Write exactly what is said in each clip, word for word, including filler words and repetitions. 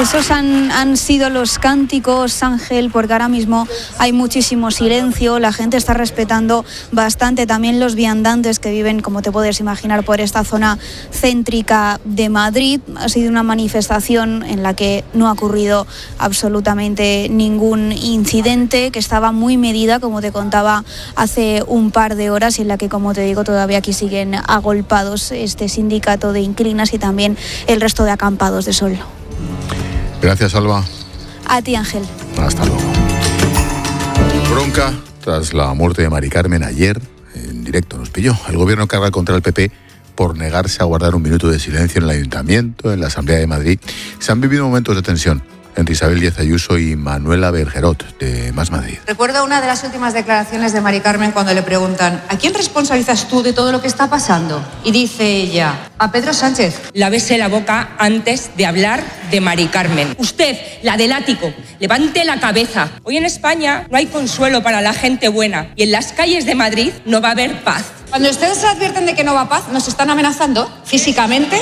Esos han, han sido los cánticos, Ángel, porque ahora mismo hay muchísimo silencio, la gente está respetando bastante, también los viandantes que viven, como te puedes imaginar, por esta zona céntrica de Madrid. Ha sido una manifestación en la que no ha ocurrido absolutamente ningún incidente, que estaba muy medida, como te contaba hace un par de horas, y en la que, como te digo, todavía aquí siguen agolpados este sindicato de inquilinas y también el resto de acampados de Sol. Gracias, Alba. A ti, Ángel. Hasta luego. Bronca tras la muerte de Mari Carmen ayer, en directo nos pilló. El gobierno carga contra el P P por negarse a guardar un minuto de silencio en el Ayuntamiento, en la Asamblea de Madrid. Se han vivido momentos de tensión entre Isabel Díaz Ayuso y Manuela Bergerot, de Más Madrid. Recuerdo una de las últimas declaraciones de Mari Carmen cuando le preguntan: ¿a quién responsabilizas tú de todo lo que está pasando? Y dice ella: a Pedro Sánchez. Lávese la boca antes de hablar de Mari Carmen. Usted, la del ático, levante la cabeza. Hoy en España no hay consuelo para la gente buena y en las calles de Madrid no va a haber paz. Cuando ustedes se advierten de que no va paz, ¿nos están amenazando físicamente?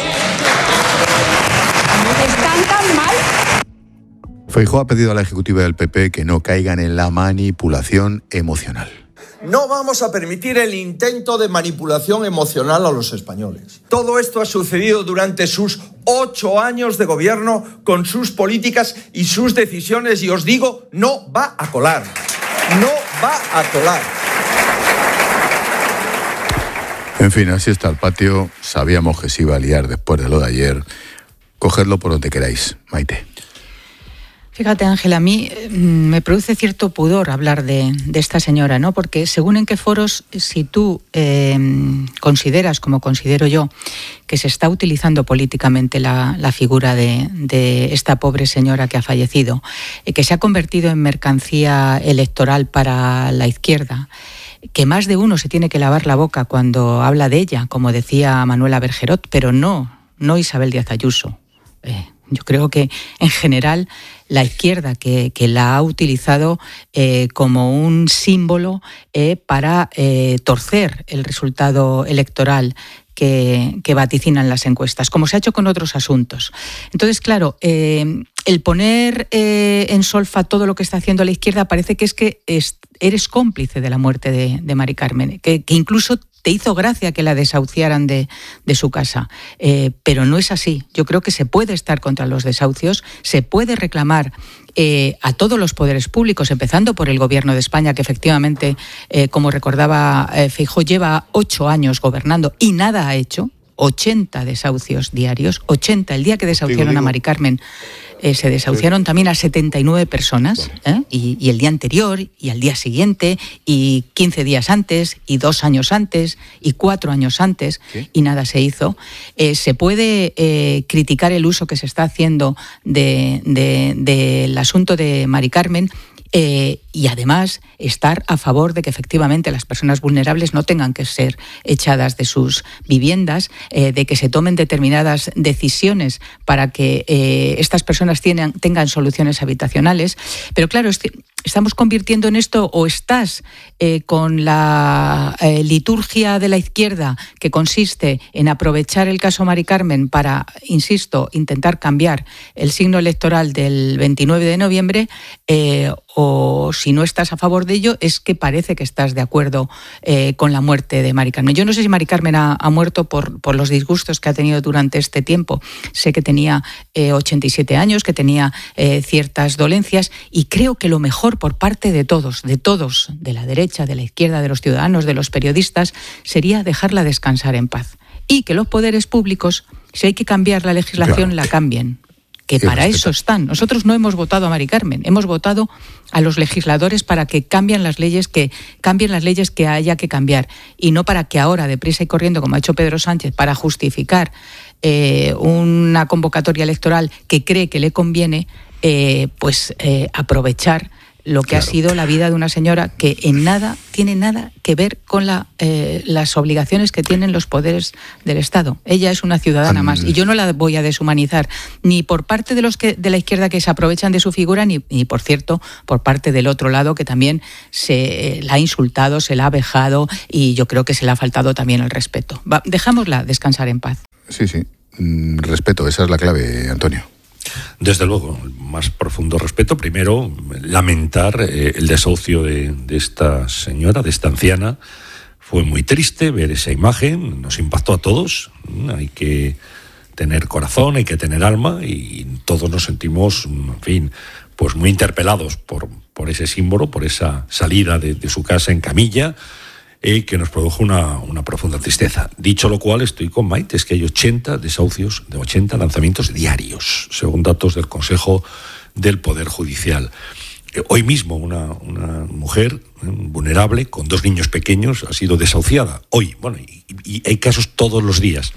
¿Están tan mal? Feijóo ha pedido a la ejecutiva del P P que no caigan en la manipulación emocional. No vamos a permitir el intento de manipulación emocional a los españoles. Todo esto ha sucedido durante sus ocho años de gobierno, con sus políticas y sus decisiones, y os digo, no va a colar. No va a colar. En fin, así está el patio. Sabíamos que se iba a liar después de lo de ayer. Cogedlo por donde queráis, Maite. Fíjate, Ángel, a mí me produce cierto pudor hablar de, de esta señora, ¿no? Porque según en qué foros, si tú eh, consideras, como considero yo, que se está utilizando políticamente la, la figura de, de esta pobre señora que ha fallecido, eh, que se ha convertido en mercancía electoral para la izquierda, que más de uno se tiene que lavar la boca cuando habla de ella, como decía Manuela Bergerot, pero no, no Isabel Díaz Ayuso. Eh, yo creo que, en general, la izquierda que, que la ha utilizado eh, como un símbolo eh, para eh, torcer el resultado electoral que, que vaticinan las encuestas, como se ha hecho con otros asuntos. Entonces, claro, eh, el poner eh, en solfa todo lo que está haciendo la izquierda parece que es que es, eres cómplice de la muerte de, de Mari Carmen, que, que incluso te hizo gracia que la desahuciaran de, de su casa, eh, pero no es así. Yo creo que se puede estar contra los desahucios, se puede reclamar eh, a todos los poderes públicos, empezando por el Gobierno de España, que efectivamente, eh, como recordaba eh, Feijóo, lleva ocho años gobernando y nada ha hecho. ochenta desahucios diarios, ochenta. El día que desahuciaron digo, digo. a Mari Carmen, eh, se desahuciaron también a setenta y nueve personas, ¿eh? y, y el día anterior, y al día siguiente, y quince días antes, y dos años antes, y cuatro años antes, ¿sí? Y nada se hizo. Eh, se puede eh, criticar el uso que se está haciendo de, de, del asunto de Mari Carmen, Eh, y además estar a favor de que efectivamente las personas vulnerables no tengan que ser echadas de sus viviendas, eh, de que se tomen determinadas decisiones para que eh, estas personas tienen, tengan soluciones habitacionales. Pero claro, es que estamos convirtiendo en esto, o estás eh, con la eh, liturgia de la izquierda, que consiste en aprovechar el caso Mari Carmen para, insisto, intentar cambiar el signo electoral del veintinueve de noviembre, eh, o si no estás a favor de ello, es que parece que estás de acuerdo eh, con la muerte de Mari Carmen. Yo no sé si Mari Carmen ha, ha muerto por, por los disgustos que ha tenido durante este tiempo. Sé que tenía eh, ochenta y siete años, que tenía eh, ciertas dolencias, y creo que lo mejor por parte de todos, de todos, de la derecha, de la izquierda, de los ciudadanos, de los periodistas, sería dejarla descansar en paz. Y que los poderes públicos, si hay que cambiar la legislación, la cambien. Que para eso están. Nosotros no hemos votado a Mari Carmen, hemos votado a los legisladores para que cambien las leyes, que cambien las leyes que haya que cambiar, y no para que ahora, deprisa y corriendo, como ha hecho Pedro Sánchez, para justificar eh, una convocatoria electoral que cree que le conviene, eh, pues eh, aprovechar lo que claro. ha sido la vida de una señora que en nada tiene nada que ver con la, eh, las obligaciones que tienen los poderes del Estado. Ella es una ciudadana um, más, y yo no la voy a deshumanizar, ni por parte de los que de la izquierda que se aprovechan de su figura, ni, ni por cierto, por parte del otro lado, que también se la ha insultado, se la ha vejado, y yo creo que se le ha faltado también el respeto. Va, dejámosla descansar en paz. Sí, sí, mm, respeto, esa es la clave, Antonio. Desde luego, el más profundo respeto. Primero, lamentar eh, el desahucio de, de esta señora, de esta anciana. Fue muy triste ver esa imagen, nos impactó a todos. Hay que tener corazón, hay que tener alma, y todos nos sentimos, en fin, pues muy interpelados por, por ese símbolo, por esa salida de, de su casa en camilla, eh, que nos produjo una, una profunda tristeza. Dicho lo cual, estoy con Maite, es que hay ochenta desahucios, de ochenta lanzamientos diarios, según datos del Consejo del Poder Judicial. Hoy mismo una, una mujer eh, vulnerable con dos niños pequeños ha sido desahuciada. Hoy, bueno, y, y hay casos todos los días.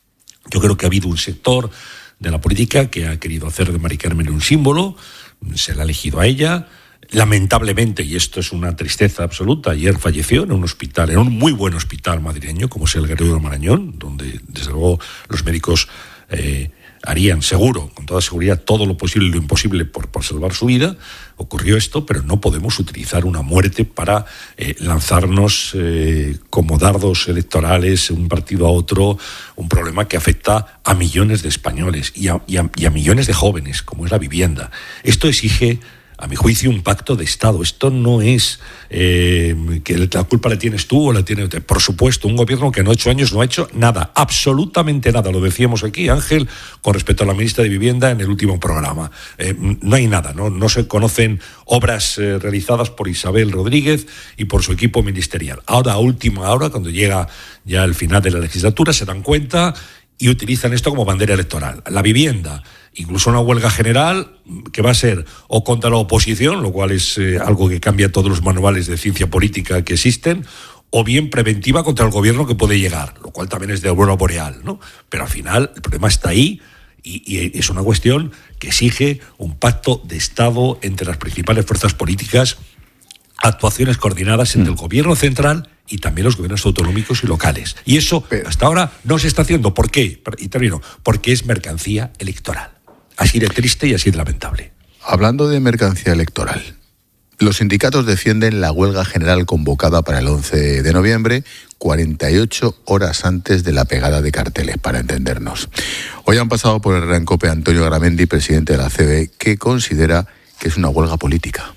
Yo creo que ha habido un sector de la política que ha querido hacer de Mari Carmen un símbolo, se la ha elegido a ella. Lamentablemente, y esto es una tristeza absoluta, ayer falleció en un hospital, en un muy buen hospital madrileño, como es el Guerrero de Marañón, donde desde luego los médicos eh, harían seguro, con toda seguridad, todo lo posible y lo imposible por, por salvar su vida. Ocurrió esto, pero no podemos utilizar una muerte para eh, lanzarnos eh, como dardos electorales un partido a otro, un problema que afecta a millones de españoles y a, y a, y a millones de jóvenes, como es la vivienda. Esto exige, a mi juicio, un pacto de Estado. Esto no es eh, que la culpa la tienes tú o la tiene... Por supuesto, un gobierno que en ocho años no ha hecho nada, absolutamente nada. Lo decíamos aquí, Ángel, con respecto a la ministra de Vivienda en el último programa. Eh, no hay nada, no, no se conocen obras eh, realizadas por Isabel Rodríguez y por su equipo ministerial. Ahora, a última hora, cuando llega ya el final de la legislatura, se dan cuenta y utilizan esto como bandera electoral. La vivienda, incluso una huelga general que va a ser o contra la oposición, lo cual es eh, algo que cambia todos los manuales de ciencia política que existen, o bien preventiva contra el gobierno que puede llegar, lo cual también es de aurora boreal, ¿no? Pero al final el problema está ahí y, y es una cuestión que exige un pacto de Estado entre las principales fuerzas políticas, actuaciones coordinadas entre el gobierno central y también los gobiernos autonómicos y locales. Y eso hasta ahora no se está haciendo. ¿Por qué? Y termino. Porque es mercancía electoral. Así de triste y así de lamentable. Hablando de mercancía electoral, los sindicatos defienden la huelga general convocada para el once de noviembre, cuarenta y ocho horas antes de la pegada de carteles, para entendernos. Hoy han pasado por el Rencope Antonio Garamendi, presidente de la C B E, que considera que es una huelga política.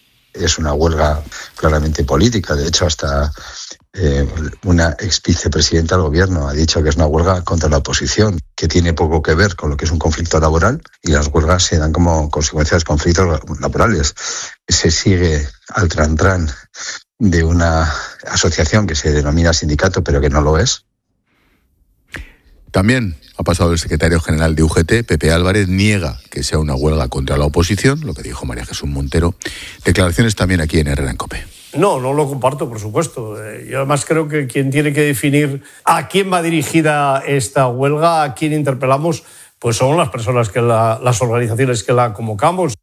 Es una huelga claramente política. De hecho, hasta eh, una ex vicepresidenta del gobierno ha dicho que es una huelga contra la oposición, que tiene poco que ver con lo que es un conflicto laboral, y las huelgas se dan como consecuencia de los conflictos laborales. Se sigue al trantrán de una asociación que se denomina sindicato, pero que no lo es. También ha pasado el secretario general de U G T, Pepe Álvarez, niega que sea una huelga contra la oposición, lo que dijo María Jesús Montero. Declaraciones también aquí en Herrera en Cope. No, no lo comparto, por supuesto. Yo además creo que quien tiene que definir a quién va dirigida esta huelga, a quién interpelamos, pues son las personas, que la, las organizaciones que la convocamos.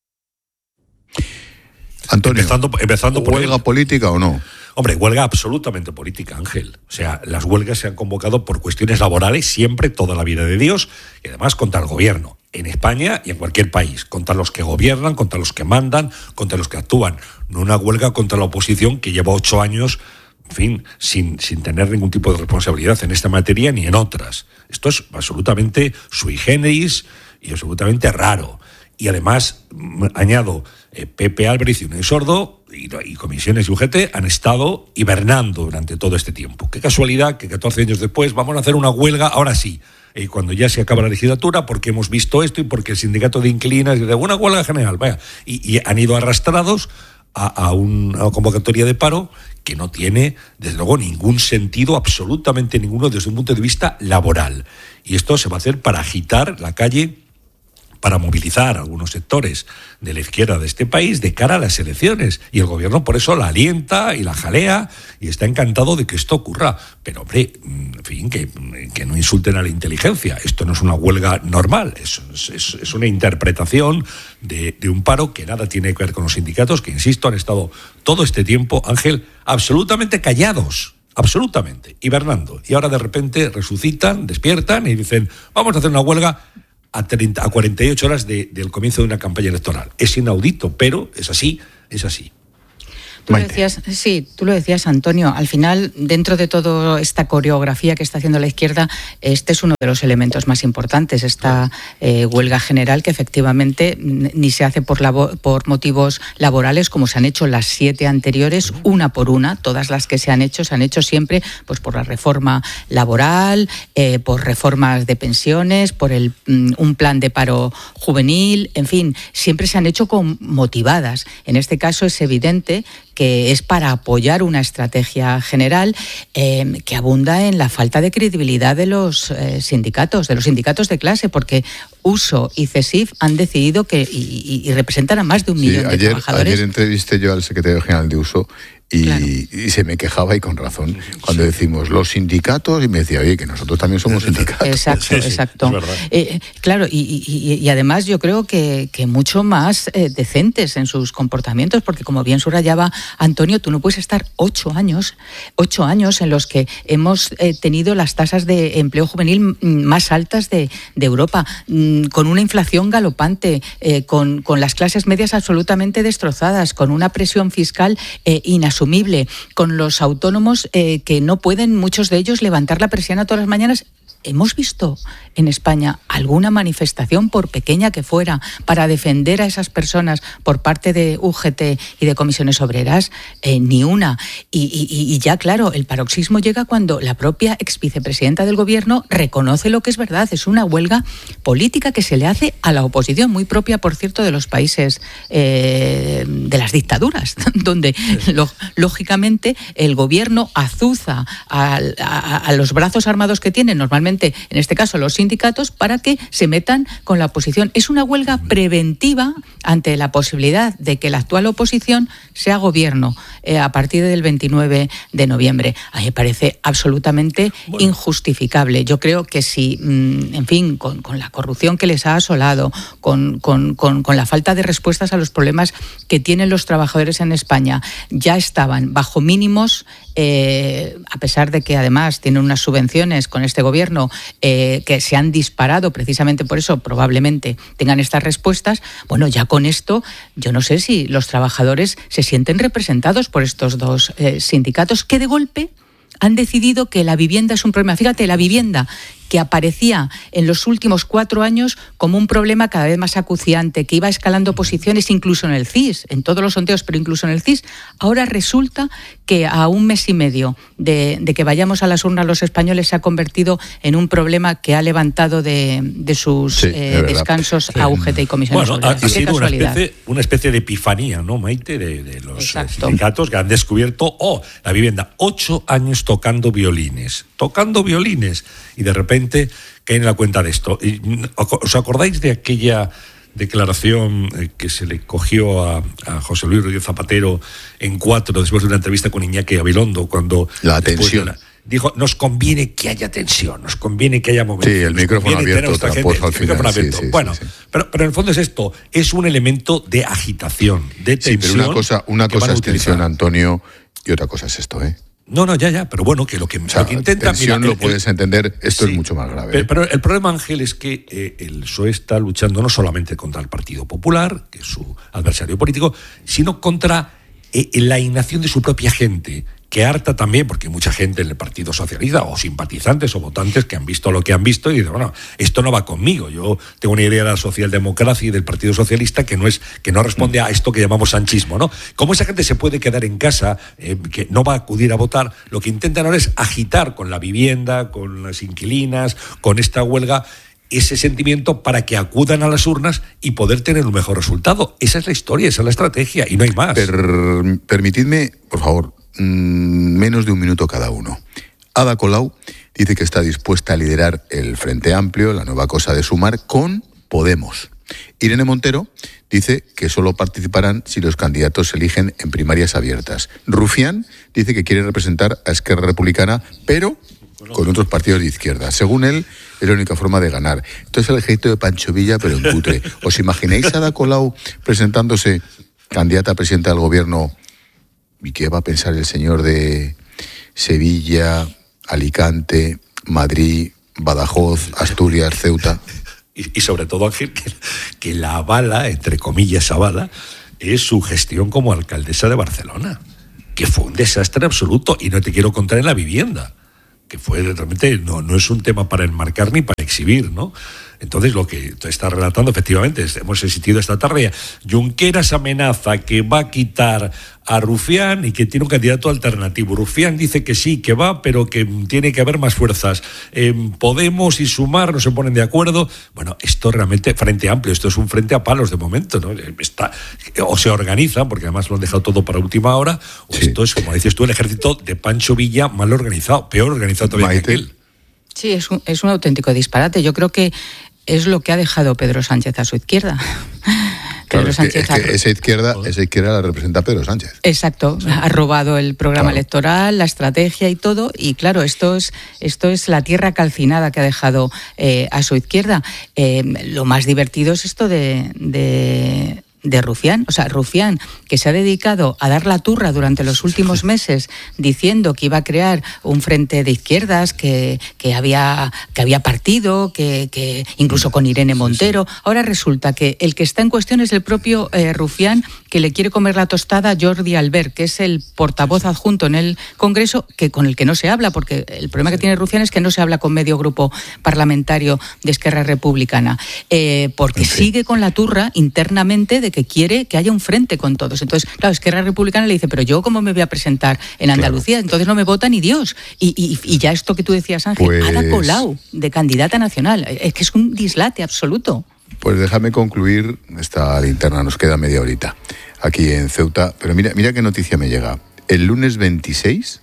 Antonio, empezando, empezando por ¿huelga él. política o no? Hombre, huelga absolutamente política, Ángel. O sea, las huelgas se han convocado por cuestiones laborales siempre, toda la vida de Dios, y además contra el gobierno, en España y en cualquier país, contra los que gobiernan, contra los que mandan, contra los que actúan. No una huelga contra la oposición que lleva ocho años, en fin, sin, sin tener ningún tipo de responsabilidad en esta materia ni en otras. Esto es absolutamente sui generis y absolutamente raro. Y además, añado, eh, Pepe Álvarez y Unai Sordo y, y comisiones y U G T han estado hibernando durante todo este tiempo. Qué casualidad que catorce años después vamos a hacer una huelga, ahora sí, eh, cuando ya se acaba la legislatura, porque hemos visto esto y porque el sindicato de inquilinas dice una huelga general, vaya, y, y han ido arrastrados a, a, un, a una convocatoria de paro que no tiene, desde luego, ningún sentido, absolutamente ninguno, desde un punto de vista laboral. Y esto se va a hacer para agitar la calle, para movilizar a algunos sectores de la izquierda de este país de cara a las elecciones. Y el gobierno por eso la alienta y la jalea y está encantado de que esto ocurra. Pero, hombre, en fin, que, que no insulten a la inteligencia. Esto no es una huelga normal, es, es, es una interpretación de, de un paro que nada tiene que ver con los sindicatos, que, insisto, han estado todo este tiempo, Ángel, absolutamente callados. Absolutamente, hibernando. Y ahora de repente resucitan, despiertan y dicen, vamos a hacer una huelga a, treinta, a cuarenta y ocho horas de, del comienzo de una campaña electoral. Es inaudito, pero es así, es así. Tú lo decías, sí, tú lo decías, Antonio. Al final, dentro de toda esta coreografía que está haciendo la izquierda, este es uno de los elementos más importantes, esta eh, huelga general que efectivamente ni se hace por, labo- por motivos laborales como se han hecho las siete anteriores, una por una. Todas las que se han hecho se han hecho siempre pues por la reforma laboral, eh, por reformas de pensiones, por el, un plan de paro juvenil, en fin, siempre se han hecho con motivadas. En este caso es evidente que es para apoyar una estrategia general eh, que abunda en la falta de credibilidad de los eh, sindicatos, de los sindicatos de clase, porque U S O y CESIF han decidido que y, y, y representan a más de un sí, millón de ayer, trabajadores. Ayer entrevisté yo al secretario general de U S O y, claro. y se me quejaba, y con razón, cuando sí. decimos los sindicatos, y me decía, oye, que nosotros también somos sindicatos. Exacto, sí, sí, exacto. Eh, claro, y, y, y además yo creo que, que mucho más eh, decentes en sus comportamientos, porque como bien subrayaba Antonio, tú no puedes estar ocho años, ocho años en los que hemos eh, tenido las tasas de empleo juvenil más altas de, de Europa, mmm, con una inflación galopante, eh, con, con las clases medias absolutamente destrozadas, con una presión fiscal eh, inasumible, con los autónomos eh, que no pueden, muchos de ellos, levantar la persiana todas las mañanas. ¿Hemos visto en España alguna manifestación, por pequeña que fuera, para defender a esas personas por parte de U G T y de comisiones obreras? Eh, ni una. Y, y, y ya, claro, el paroxismo llega cuando la propia exvicepresidenta del Gobierno reconoce lo que es verdad. Es una huelga política que se le hace a la oposición, muy propia, por cierto, de los países eh, de las dictaduras, donde, lo, lógicamente, el Gobierno azuza a, a, a los brazos armados que tienen normalmente, en este caso los sindicatos, para que se metan con la oposición. Es una huelga preventiva ante la posibilidad de que la actual oposición sea gobierno eh, a partir del veintinueve de noviembre. A mí me parece absolutamente bueno. injustificable. Yo creo que si, mmm, en fin, con, con la corrupción que les ha asolado, con, con, con, con la falta de respuestas a los problemas que tienen los trabajadores en España, ya estaban bajo mínimos, eh, a pesar de que además tienen unas subvenciones con este gobierno eh, que se han disparado, precisamente por eso probablemente tengan estas respuestas. Bueno, ya con esto yo no sé si los trabajadores se sienten representados por estos dos eh, sindicatos que de golpe han decidido que la vivienda es un problema. Fíjate, la vivienda, que aparecía en los últimos cuatro años como un problema cada vez más acuciante, que iba escalando posiciones incluso en el C I S, en todos los sondeos, pero incluso en el C I S, ahora resulta que a un mes y medio de, de que vayamos a las urnas los españoles se ha convertido en un problema que ha levantado de, de sus sí, eh, de descansos sí. a U G T y comisiones bueno, obreras. Ha, ha sido una especie, una especie de epifanía, ¿no, Maite? De, de los Exacto. sindicatos que han descubierto, oh, la vivienda, ocho años tocando violines, tocando violines, y de repente caen en la cuenta de esto. Y, ¿os acordáis de aquella declaración que se le cogió a, a José Luis Rodríguez Zapatero en Cuatro, después de una entrevista con Iñaki Gabilondo, cuando la tensión la, dijo, nos conviene que haya tensión, nos conviene que haya movimiento. Sí, el micrófono abierto, tramposo al final. Sí, sí, sí, bueno, sí, sí. Pero, pero en el fondo es esto, es un elemento de agitación, de tensión. Sí, pero una cosa, una cosa es tensión, Antonio, y otra cosa es esto, ¿eh? No, no, ya, ya, pero bueno, que lo que, o sea, lo que intenta... Tensión mira, lo el, puedes entender, esto sí, es mucho más grave. Pero, pero el problema, Ángel, es que eh, el P S O E está luchando no solamente contra el Partido Popular, que es su adversario político, sino contra eh, la inacción de su propia gente, que harta también, porque hay mucha gente en el Partido Socialista, o simpatizantes o votantes, que han visto lo que han visto y dicen, bueno, esto no va conmigo. Yo tengo una idea de la socialdemocracia y del Partido Socialista que no es que no responde a esto que llamamos sanchismo, ¿no? Como esa gente se puede quedar en casa, eh, que no va a acudir a votar, lo que intentan ahora es agitar con la vivienda, con las inquilinas, con esta huelga, ese sentimiento para que acudan a las urnas y poder tener un mejor resultado. Esa es la historia, esa es la estrategia, y no hay más. Per, permitidme, por favor, menos de un minuto cada uno. Ada Colau dice que está dispuesta a liderar el Frente Amplio, la nueva cosa de Sumar, con Podemos. Irene Montero dice que solo participarán si los candidatos se eligen en primarias abiertas. Rufián dice que quiere representar a Esquerra Republicana, pero con otros partidos de izquierda. Según él, es la única forma de ganar. Entonces el ejército de Pancho Villa, pero en cutre. ¿Os imagináis a Ada Colau presentándose candidata a presidenta del gobierno? ¿Y qué va a pensar el señor de Sevilla, Alicante, Madrid, Badajoz, Asturias, Ceuta? Y, y sobre todo, Ángel, que, que la avala, entre comillas avala, es su gestión como alcaldesa de Barcelona. que fue un desastre absoluto, y no te quiero contar en la vivienda, que fue realmente, no, no es un tema para enmarcar ni para exhibir, ¿no? Entonces, lo que te está relatando, efectivamente, hemos existido esta tarde. Junqueras amenaza que va a quitar a Rufián y que tiene un candidato alternativo. Rufián dice que sí, que va, pero que tiene que haber más fuerzas. Eh, Podemos y Sumar no se ponen de acuerdo. Bueno, esto realmente, Frente Amplio, esto es un frente a palos de momento, ¿no? Está, o se organiza, porque además lo han dejado todo para última hora, o sí. Esto es, como dices tú, el ejército de Pancho Villa mal organizado, peor organizado todavía Maite. Que aquel. Sí, es un, es un auténtico disparate. Yo creo que es lo que ha dejado Pedro Sánchez a su izquierda. Claro, es que, es que esa izquierda, esa izquierda la representa Pedro Sánchez. Exacto, sí. Ha robado el programa claro. electoral, la estrategia y todo, y claro, esto es, esto es la tierra calcinada que ha dejado eh, a su izquierda. Eh, lo más divertido es esto de... de de Rufián, o sea, Rufián, que se ha dedicado a dar la turra durante los últimos meses diciendo que iba a crear un frente de izquierdas, que, que, había, que había partido, que, que incluso con Irene Montero. Ahora resulta que el que está en cuestión es el propio eh, Rufián, que le quiere comer la tostada a Jordi Albert, que es el portavoz adjunto en el Congreso, que con el que no se habla, porque el problema que tiene Rufián es que no se habla con medio grupo parlamentario de Esquerra Republicana, eh, porque okay. sigue con la turra internamente de que quiere que haya un frente con todos. Entonces, claro, Esquerra Republicana le dice, pero yo cómo me voy a presentar en Andalucía, claro. entonces no me vota ni Dios. Y, y, y ya esto que tú decías, Ángel, pues... Ada Colau, de candidata nacional, es que es un dislate absoluto. Pues déjame concluir esta linterna, nos queda media horita aquí en Ceuta, pero mira, mira qué noticia me llega. El lunes veintiséis,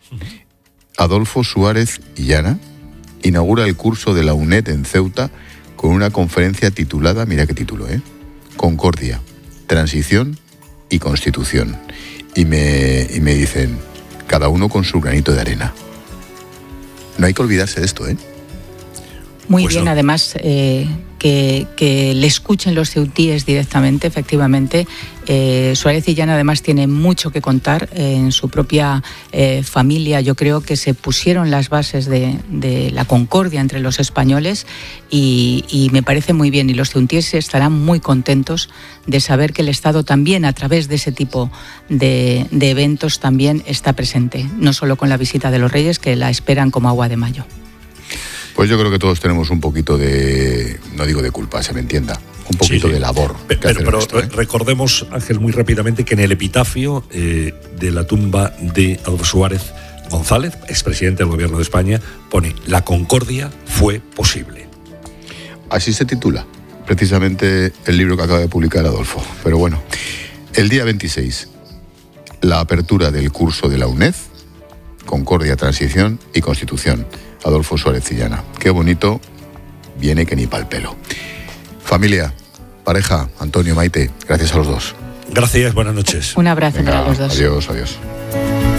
Adolfo Suárez Illana inaugura el curso de la UNED en Ceuta con una conferencia titulada, mira qué título, ¿eh? Concordia, Transición y Constitución. Y me, y me dicen, cada uno con su granito de arena. No hay que olvidarse de esto, ¿eh? Muy pues bien, no. además, eh, que, que le escuchen los ceutíes directamente, efectivamente. Eh, Suárez Illana además tiene mucho que contar eh, en su propia eh, familia. Yo creo que se pusieron las bases de, de la concordia entre los españoles y, y me parece muy bien. Y los ceutíes estarán muy contentos de saber que el Estado también, a través de ese tipo de, de eventos, también está presente. No solo con la visita de los Reyes, que la esperan como agua de mayo. Pues yo creo que todos tenemos un poquito de, no digo de culpa, se me entienda, un poquito sí, sí. de labor. Pero, que pero esto, ¿eh? recordemos, Ángel, muy rápidamente que en el epitafio eh, de la tumba de Adolfo Suárez González, expresidente del Gobierno de España, pone: la concordia fue posible. Así se titula precisamente el libro que acaba de publicar Adolfo. Pero bueno, el día veintiséis, la apertura del curso de la UNED, Concordia, Transición y Constitución. Adolfo Suárez Illana. Qué bonito, viene que ni pa'l pelo. Familia, pareja, Antonio, Maite, gracias a los dos. Gracias, buenas noches. Un abrazo Venga, para los dos. Adiós, adiós.